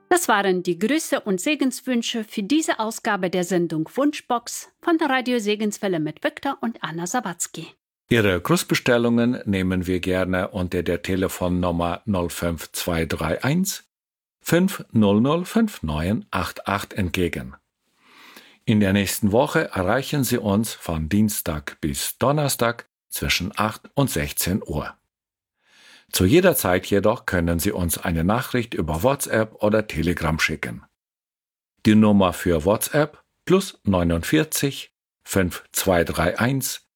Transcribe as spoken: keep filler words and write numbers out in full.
Das waren die Grüße und Segenswünsche für diese Ausgabe der Sendung Wunschbox von der Radio Segenswelle mit Viktor und Anna Sawatzki. Ihre Grußbestellungen nehmen wir gerne unter der Telefonnummer null fünf zwei drei eins fünf null null fünf neun acht acht entgegen. In der nächsten Woche erreichen Sie uns von Dienstag bis Donnerstag zwischen acht und sechzehn Uhr. Zu jeder Zeit jedoch können Sie uns eine Nachricht über WhatsApp oder Telegram schicken. Die Nummer für WhatsApp plus neunundvierzig fünf zwei drei eins